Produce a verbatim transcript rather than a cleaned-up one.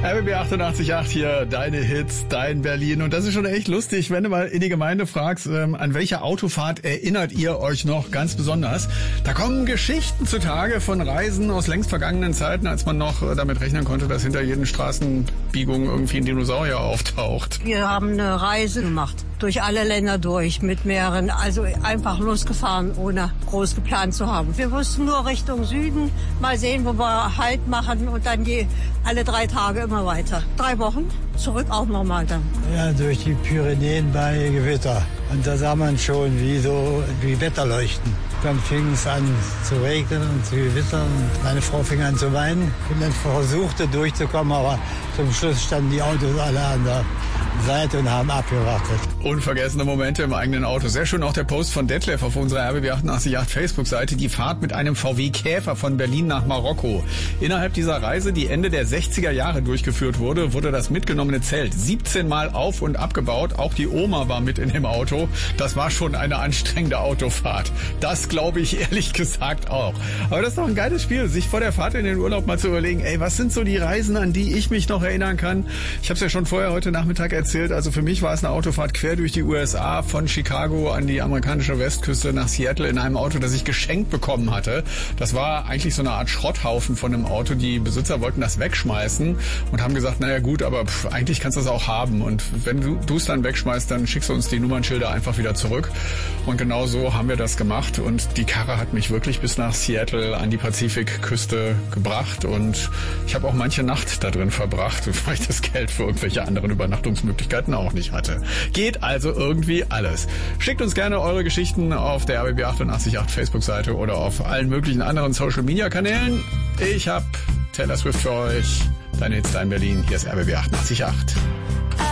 R B B achtundachtzig Komma acht hier, deine Hits, dein Berlin. Und das ist schon echt lustig, wenn du mal in die Gemeinde fragst, ähm, an welche Autofahrt erinnert ihr euch noch ganz besonders? Da kommen Geschichten zutage von Reisen aus längst vergangenen Zeiten, als man noch äh, damit rechnen konnte, dass hinter jeden Straßenbiegung irgendwie ein Dinosaurier auftaucht. Wir haben eine Reise gemacht, durch alle Länder durch, mit mehreren, also einfach losgefahren, ohne groß geplant zu haben. Wir wussten nur Richtung Süden, mal sehen, wo wir Halt machen und dann je, alle drei Tage immer weiter. Drei Wochen, zurück auch nochmal dann. Ja, durch die Pyrenäen bei Gewitter. Und da sah man schon, wie so wie Wetterleuchten. Dann fing es an zu regnen und zu gewittern. Meine Frau fing an zu weinen. Und dann versuchte durchzukommen, aber zum Schluss standen die Autos alle an der Seite und haben abgewartet. Unvergessene Momente im eigenen Auto. Sehr schön auch der Post von Detlef auf unserer R B B achtundachtzig Komma acht Facebook-Seite. Die Fahrt mit einem V W Käfer von Berlin nach Marokko. Innerhalb dieser Reise, die Ende der sechziger Jahre durchgeführt wurde, wurde das mitgenommene Zelt siebzehn Mal auf- und abgebaut. Auch die Oma war mit in dem Auto. Das war schon eine anstrengende Autofahrt. Das glaube ich ehrlich gesagt auch. Aber das ist doch ein geiles Spiel, sich vor der Fahrt in den Urlaub mal zu überlegen, ey, was sind so die Reisen, an die ich mich noch erinnern kann? Ich habe es ja schon vorher heute Nachmittag erzählt. Also für mich war es eine Autofahrt quer durch die U S A, von Chicago an die amerikanische Westküste nach Seattle in einem Auto, das ich geschenkt bekommen hatte. Das war eigentlich so eine Art Schrotthaufen von einem Auto. Die Besitzer wollten das wegschmeißen und haben gesagt, naja gut, aber pff, eigentlich kannst du das auch haben. Und wenn du es dann wegschmeißt, dann schickst du uns die Nummernschilder einfach wieder zurück. Und genau so haben wir das gemacht. Und die Karre hat mich wirklich bis nach Seattle an die Pazifikküste gebracht. Und ich habe auch manche Nacht da drin verbracht, weil ich das Geld für irgendwelche anderen Übernachtungsmöglichkeiten auch nicht hatte. Geht also irgendwie alles. Schickt uns gerne eure Geschichten auf der R B B achtundachtzig Komma acht Facebook-Seite oder auf allen möglichen anderen Social-Media-Kanälen. Ich habe Taylor Swift für euch. Deine Hits, dein Berlin. Hier ist R B B achtundachtzig Komma acht.